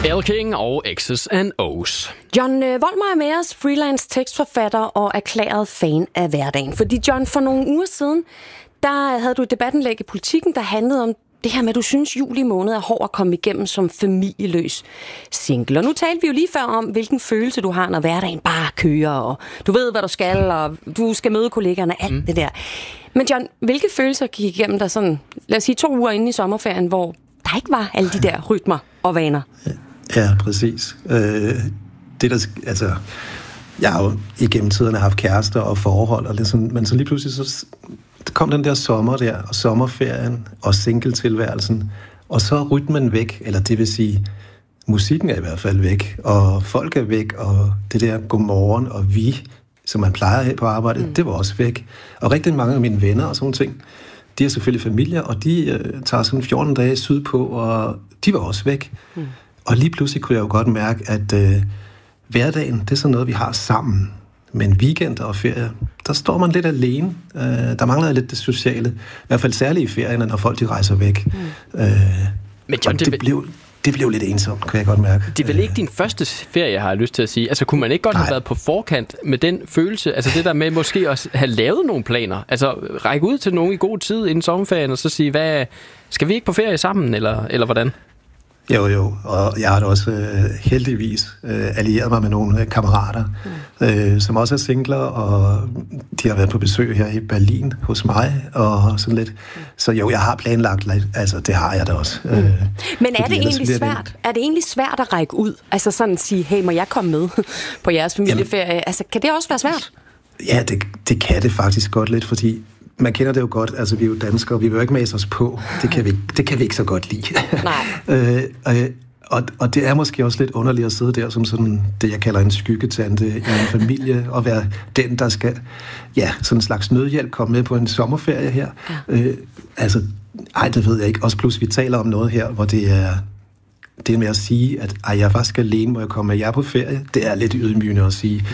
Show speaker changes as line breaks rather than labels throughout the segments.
Elle King og X's and O's.
John Volmer er med os, freelance tekstforfatter og erklæret fan af hverdagen. Fordi John, for nogle uger siden, der havde du et debatindlæg i Politikken, der handlede om det her med, at du synes, juli måned er hård at komme igennem som familieløs single. Og nu talte vi jo lige før om, hvilken følelse du har, når hverdagen bare kører, og du ved, hvad du skal, og du skal møde kollegaerne, alt det der. Men John, hvilke følelser gik igennem dig sådan, lad os sige 2 uger inde i sommerferien, hvor der ikke var alle de der rytmer og vaner?
Ja, præcis. Jeg har jo igennem tiderne haft kærester og forhold, og sådan, men så lige pludselig så kom den der sommer der, og sommerferien, og singletilværelsen, og så er rytmen væk, eller det vil sige, musikken er i hvert fald væk, og folk er væk, og det der godmorgen, og vi, som man plejer at have på arbejdet, det var også væk. Og rigtig mange af mine venner og sådan ting, de har selvfølgelig familier, og de tager sådan 14 dage sydpå, og de var også væk. Og lige pludselig kunne jeg jo godt mærke, at hverdagen, det er sådan noget, vi har sammen. Men weekender og ferie, der står man lidt alene. Der mangler lidt det sociale. I hvert fald særligt i ferierne, når folk de rejser væk.
Men John,
det blev lidt ensomt, kan jeg godt mærke.
Det er vel ikke din første ferie, har jeg lyst til at sige. Altså, kunne man ikke godt have været på forkant med den følelse? Altså, det der med måske også have lavet nogle planer. Altså, række ud til nogen i god tid inden sommerferien, og så sige, skal vi ikke på ferie sammen, eller hvordan?
Jo, og jeg har da også heldigvis allieret mig med nogle kammerater, som også er singler, og de har været på besøg her i Berlin hos mig, og sådan lidt. Så jo, jeg har planlagt, altså det har jeg da også.
Men er det egentlig svært? Er det egentlig svært at række ud? Altså sådan at sige, hey, må jeg komme med på jeres familieferie? Altså, kan det også være svært?
Ja, det kan det faktisk godt lidt, fordi man kender det jo godt, altså vi er jo danskere, vi vil jo ikke mase os på. Det kan vi ikke så godt lide.
Nej.
Og det er måske også lidt underligt at sidde der som sådan det, jeg kalder en skyggetante i en familie, og være den, der skal, sådan en slags nødhjælp, komme med på en sommerferie her. Ja. Det ved jeg ikke. Også plus, vi taler om noget her, hvor det er med at sige, at jeg er faktisk alene, må jeg komme med jer på ferie. Det er lidt ydmygende at sige.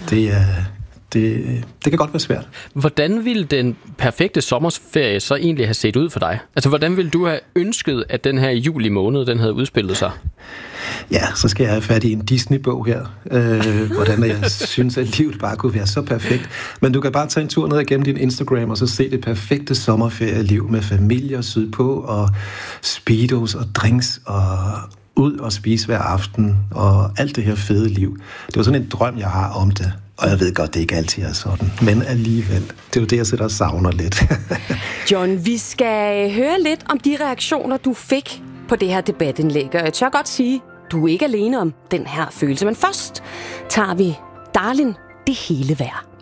Det kan godt være svært.
Hvordan ville den perfekte sommerferie så egentlig have set ud for dig? Altså, hvordan ville du have ønsket, at den her juli måned, den havde udspillet sig?
Ja, så skal jeg have fat i en Disney-bog her. Hvordan jeg synes, at livet bare kunne være så perfekt. Men du kan bare tage en tur ned igennem din Instagram, og så se det perfekte sommerferieliv med familier sydpå, og speedos og drinks, og ud og spise hver aften, og alt det her fede liv. Det var sådan en drøm, jeg har om det. Og jeg ved godt, det ikke altid er sådan. Men alligevel, det er jo det, jeg sidder og savner lidt.
John, vi skal høre lidt om de reaktioner, du fik på det her debatindlæg. Og jeg tør godt sige, du er ikke alene om den her følelse. Men først tager vi Darlin, det hele værd.